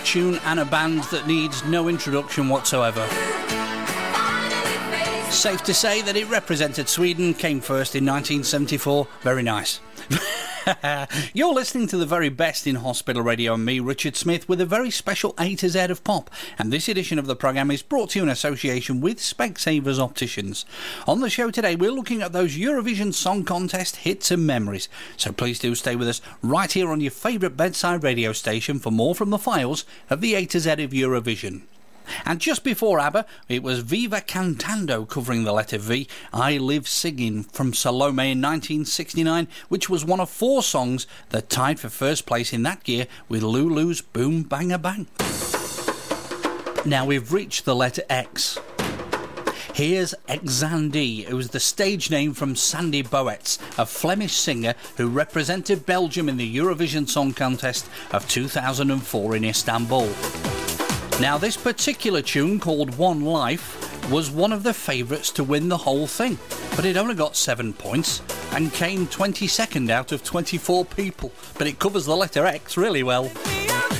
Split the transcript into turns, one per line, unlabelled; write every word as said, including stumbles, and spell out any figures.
tune and a band that needs no introduction whatsoever. Safe to say that it represented Sweden, came first in nineteen seventy-four. Very nice. You're listening to the very best in hospital radio and me, Richard Smith, with a very special A to Z of pop, and this edition of the programme is brought to you in association with Specsavers Opticians. On the show today we're looking at those Eurovision Song Contest hits and memories, so please do stay with us right here on your favourite bedside radio station for more from the files of the A to Z of Eurovision. And just before ABBA, it was Viva Cantando covering the letter V, I Live Singing from Salome in nineteen sixty-nine, which was one of four songs that tied for first place in that year with Lulu's Boom Banga Bang. Now we've reached the letter X. Here's Xandy, who was the stage name from Sandy Boets, a Flemish singer who represented Belgium in the Eurovision Song Contest of two thousand four in Istanbul. Now, this particular tune, called One Life, was one of the favourites to win the whole thing, but it only got seven points and came twenty-second out of twenty-four people, but it covers the letter X really well.